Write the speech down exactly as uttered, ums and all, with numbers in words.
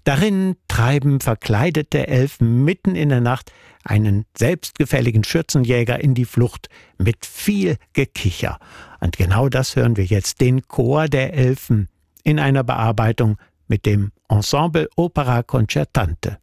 Darin treiben verkleidete Elfen mitten in der Nacht einen selbstgefälligen Schürzenjäger in die Flucht mit viel Gekicher. Und genau das hören wir jetzt, den Chor der Elfen in einer Bearbeitung mit dem Ensemble Opera Concertante.